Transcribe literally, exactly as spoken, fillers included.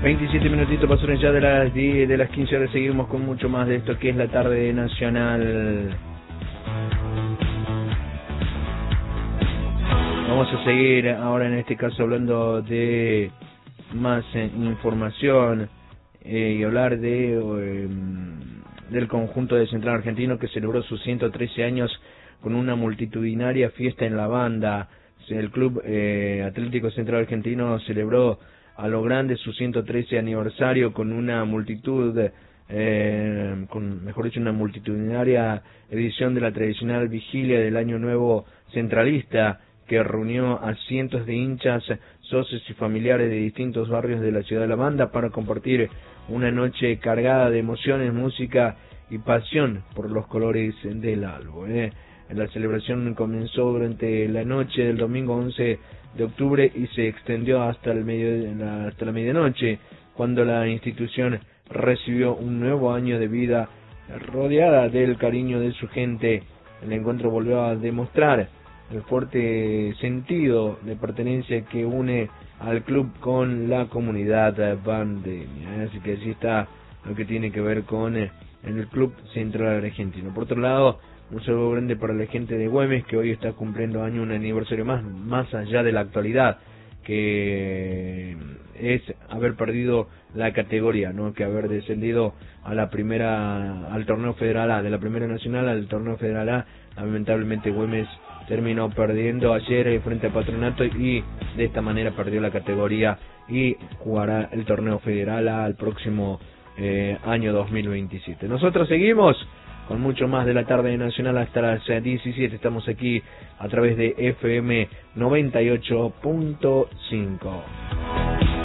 veintisiete minutitos pasaron ya de las diez, de las quince horas. Seguimos con mucho más de esto que es la tarde nacional. Vamos a seguir ahora en este caso hablando de más eh, información eh, y hablar de eh, del conjunto de Central Argentino, que celebró sus ciento trece años con una multitudinaria fiesta en la banda. El Club eh, Atlético Central Argentino celebró a lo grande su ciento trece aniversario con una multitud, eh, con mejor dicho, una multitudinaria edición de la tradicional vigilia del Año Nuevo centralista, que reunió a cientos de hinchas, socios y familiares de distintos barrios de la ciudad de La Banda para compartir una noche cargada de emociones, música y pasión por los colores del albo. ¿eh? La celebración comenzó durante la noche del domingo once de octubre y se extendió hasta el medio, hasta la medianoche, cuando la institución recibió un nuevo año de vida rodeada del cariño de su gente. El encuentro volvió a demostrar el fuerte sentido de pertenencia que une al club con la comunidad bandeña. Así que así está lo que tiene que ver con el Club Central Argentino. Por otro lado, un saludo grande para la gente de Güemes, que hoy está cumpliendo año, un aniversario más, más allá de la actualidad, que es haber perdido la categoría, no que haber descendido a la primera, al torneo federal A, de la primera nacional al torneo federal A. Lamentablemente Güemes terminó perdiendo ayer frente a Patronato y de esta manera perdió la categoría y jugará el torneo federal A al próximo eh, año dos mil veintisiete. Nosotros seguimos con mucho más de la tarde nacional hasta las diecisiete. Estamos aquí a través de F M noventa y ocho punto cinco.